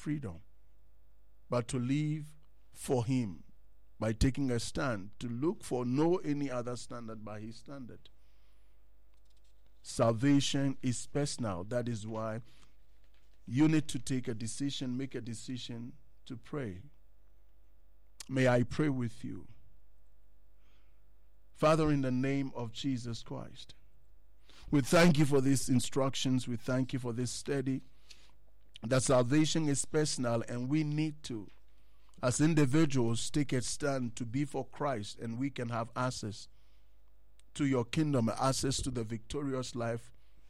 freedom, but to live for him by taking a stand, to look for no any other standard but his standard. Salvation is personal. That is why you need to take a decision, make a decision to pray. May I pray with you? Father, in the name of Jesus Christ, we thank you for these instructions. We thank you for this study. That salvation is personal, and we need to, as individuals, take a stand to be for Christ, and we can have access to your kingdom, access to the victorious life,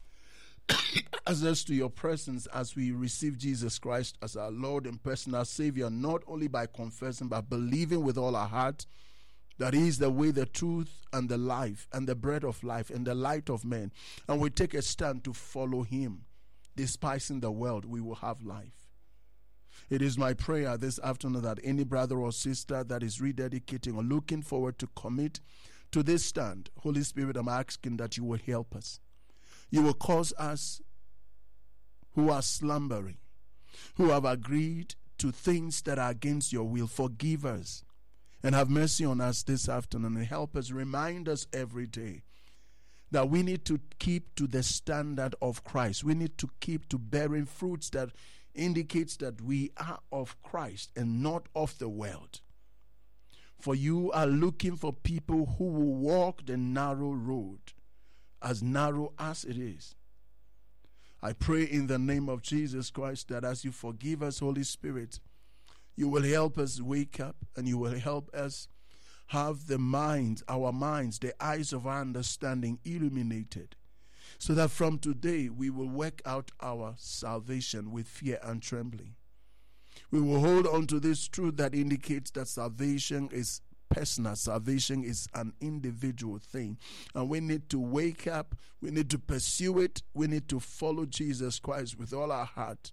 access to your presence as we receive Jesus Christ as our Lord and personal Savior, not only by confessing but believing with all our heart that he is the way, the truth, and the life, and the bread of life, and the light of men. And we take a stand to follow him. Despising the world, we will have life. It is my prayer this afternoon that any brother or sister that is rededicating or looking forward to commit to this stand, Holy Spirit, I'm asking that you will help us. You will cause us who are slumbering, who have agreed to things that are against your will, forgive us and have mercy on us this afternoon, and help us, remind us every day that we need to keep to the standard of Christ. We need to keep to bearing fruits that indicates that we are of Christ and not of the world. For you are looking for people who will walk the narrow road, as narrow as it is. I pray in the name of Jesus Christ that as you forgive us, Holy Spirit, you will help us wake up, and you will help us have the minds, our minds, the eyes of our understanding illuminated, so that from today we will work out our salvation with fear and trembling. We will hold on to this truth that indicates that salvation is personal. Salvation is an individual thing. And we need to wake up. We need to pursue it. We need to follow Jesus Christ with all our heart.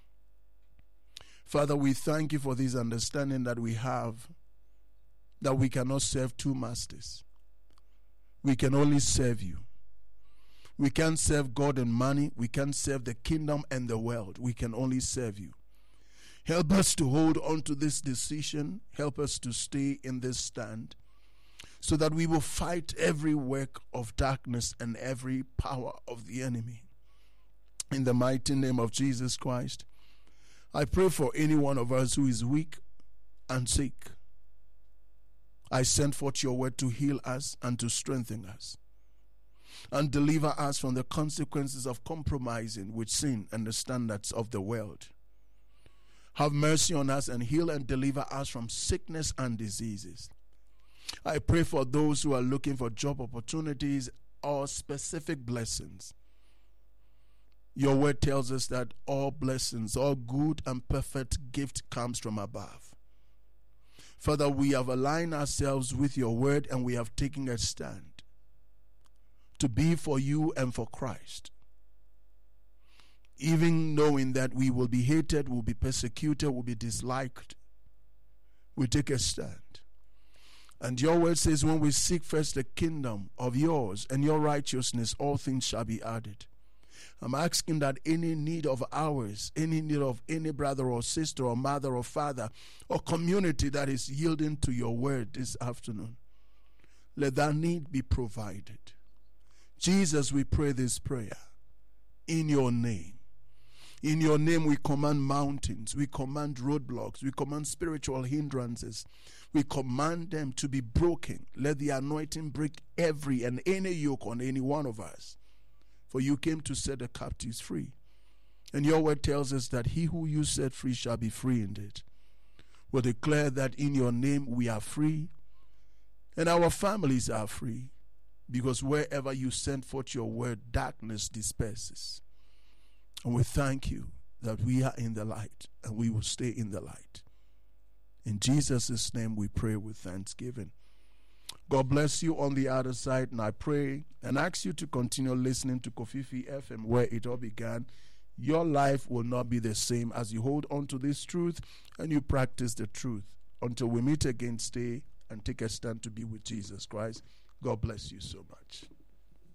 Father, we thank you for this understanding that we have, that we cannot serve two masters. We can only serve you. We can't serve God and money. We can't serve the kingdom and the world. We can only serve you. Help us to hold on to this decision. Help us to stay in this stand so that we will fight every work of darkness and every power of the enemy. In the mighty name of Jesus Christ, I pray for any one of us who is weak and sick. I send forth your word to heal us and to strengthen us and deliver us from the consequences of compromising with sin and the standards of the world. Have mercy on us and heal and deliver us from sickness and diseases. I pray for those who are looking for job opportunities or specific blessings. Your word tells us that all blessings, all good and perfect gift comes from above. Father, we have aligned ourselves with your word, and we have taken a stand to be for you and for Christ. Even knowing that we will be hated, will be persecuted, will be disliked, we take a stand. And your word says, when we seek first the kingdom of yours and your righteousness, all things shall be added. I'm asking that any need of ours, any need of any brother or sister or mother or father or community that is yielding to your word this afternoon, let that need be provided. Jesus, we pray this prayer in your name. In your name we command mountains, we command roadblocks, we command spiritual hindrances. We command them to be broken. Let the anointing break every and any yoke on any one of us. For you came to set the captives free. And your word tells us that he who you set free shall be free indeed. We declare that in your name we are free and our families are free, because wherever you send forth your word, darkness disperses. And we thank you that we are in the light and we will stay in the light. In Jesus' name we pray with thanksgiving. God bless you on the other side, and I pray and ask you to continue listening to Kofifi FM where it all began. Your life will not be the same as you hold on to this truth and you practice the truth. Until we meet again, stay and take a stand to be with Jesus Christ. God bless you so much.